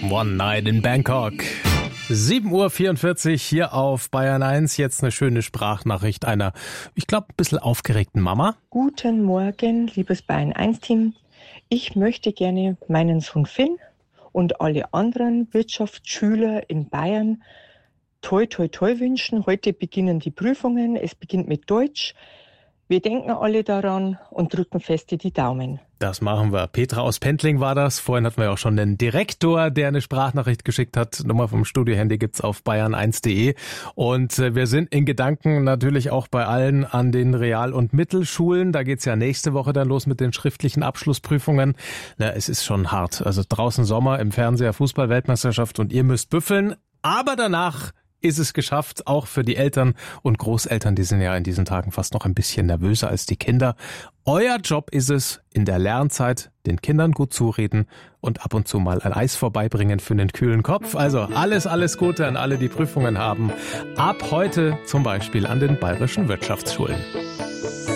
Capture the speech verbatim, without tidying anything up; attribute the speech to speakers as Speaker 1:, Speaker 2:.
Speaker 1: One Night in Bangkok. sieben Uhr vierundvierzig hier auf Bayern eins. Jetzt eine schöne Sprachnachricht einer, ich glaube, ein bisschen aufgeregten Mama.
Speaker 2: Guten Morgen, liebes Bayern eins Team. Ich möchte gerne meinen Sohn Finn und alle anderen Wirtschaftsschüler in Bayern toi toi toi wünschen. Heute beginnen die Prüfungen. Es beginnt mit Deutsch. Wir denken alle daran und drücken feste die Daumen.
Speaker 1: Das machen wir. Petra aus Pendling war das. Vorhin hatten wir ja auch schon den Direktor, der eine Sprachnachricht geschickt hat. Nummer vom Studiohandy gibt's auf bayern eins punkt de. Und wir sind in Gedanken natürlich auch bei allen an den Real- und Mittelschulen. Da geht's ja nächste Woche dann los mit den schriftlichen Abschlussprüfungen. Na, es ist schon hart. Also draußen Sommer, im Fernseher Fußball-Weltmeisterschaft und ihr müsst büffeln. Aber danach ist es geschafft, auch für die Eltern und Großeltern, die sind ja in diesen Tagen fast noch ein bisschen nervöser als die Kinder. Euer Job ist es, in der Lernzeit den Kindern gut zureden und ab und zu mal ein Eis vorbeibringen für einen kühlen Kopf. Also alles, alles Gute an alle, die Prüfungen haben. Ab heute zum Beispiel an den bayerischen Wirtschaftsschulen.